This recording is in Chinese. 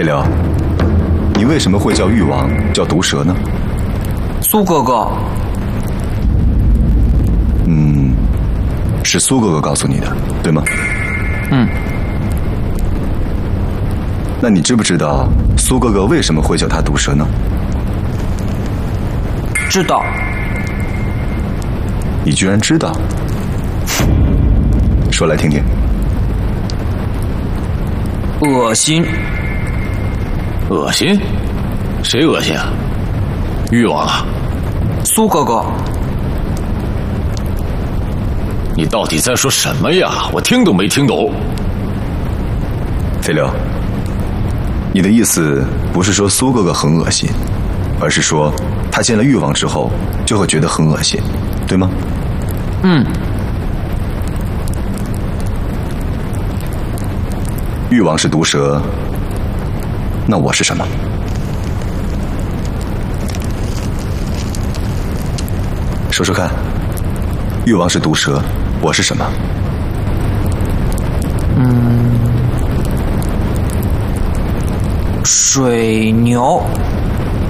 飞流，你为什么会叫玉王，叫毒蛇呢？ 苏哥哥。 是苏哥哥告诉你的，对吗？那你知不知道苏哥哥为什么会叫他毒蛇呢？ 知道。 你居然知道？说来听听。 恶心。 恶心？谁恶心啊？玉王啊？ 苏哥哥。 你到底在说什么呀？我听都没听懂。 飞流，你的意思不是说苏哥哥很恶心，而是说他见了玉王之后就会觉得很恶心，对吗？玉王是毒蛇，那我是什么？说说看，玉王是毒蛇，我是什么？ 水牛。